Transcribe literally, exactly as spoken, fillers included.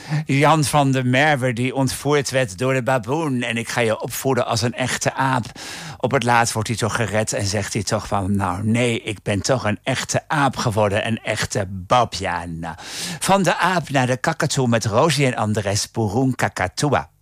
Jan van der Merwe die ontvoerd werd door de baboen. En ik ga je opvoeden als een echte aap. Op het laatst wordt hij toch gered en zegt hij toch van... nou nee, ik ben toch een echte aap geworden. Een echte Bob, ja. Nou. Van de aap naar de kakatoe met Rosie en Andres Burung Kakatua.